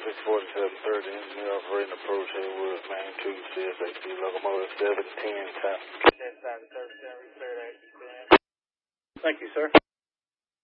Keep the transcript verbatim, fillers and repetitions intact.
six forty-seven thirty, engineer operating approach Haywood, magnitude C S A C, locomotive seven ten, top. Thank you, sir.